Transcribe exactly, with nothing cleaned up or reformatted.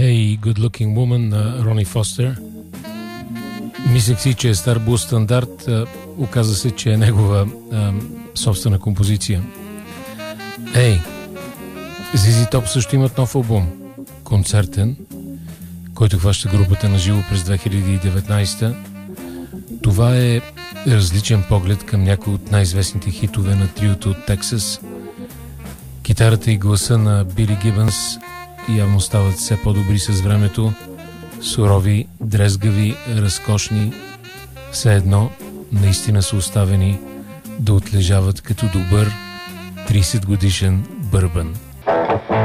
Hey, Good Looking Woman на Рони Фостер. Мислех си, че е стар блуз стандарт, оказа се, че е негова а, собствена композиция. Ей, Зизи Топ също имат нов албум, концертен, който хваща групата на живо през две хиляди и деветнадесета. Това е различен поглед към някои от най-известните хитове на триото от Тексас. Китарата и гласа на Били Гибънс явно стават все по-добри с времето, сурови, дрезгави, разкошни, все едно наистина са оставени да отлежават като добър тридесет годишен бърбан.